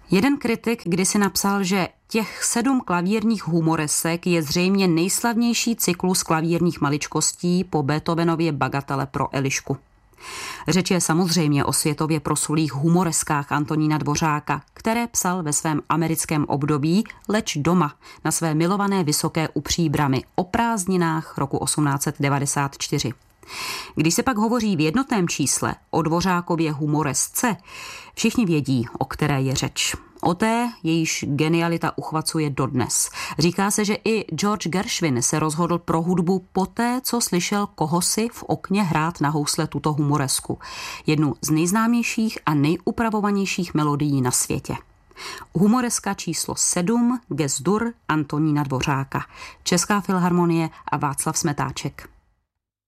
Jeden kritik kdysi napsal, že těch 7 klavírních humoresek je zřejmě nejslavnější cyklus klavírních maličkostí po Beethovenově Bagatele pro Elišku. Řeč je samozřejmě o světově proslulých humoreskách Antonína Dvořáka, které psal ve svém americkém období, leč doma, na své milované Vysoké u Příbrami o prázdninách roku 1894. Když se pak hovoří v jednotném čísle o Dvořákově humoresce, všichni vědí, o které je řeč. O té, jejíž genialita uchvacuje dodnes. Říká se, že i George Gershwin se rozhodl pro hudbu poté, co slyšel kohosi v okně hrát na housle tuto humoresku. Jednu z nejznámějších a nejupravovanějších melodií na světě. Humoreska číslo 7, Ges-dur Antonína Dvořáka. Česká filharmonie a Václav Smetáček.